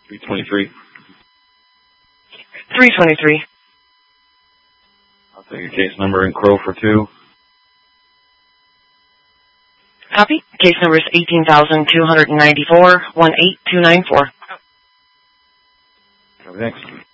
323. 323. I'll take a case number in Crow for 2. Copy. Case number is 18,294, 18294. Thanks.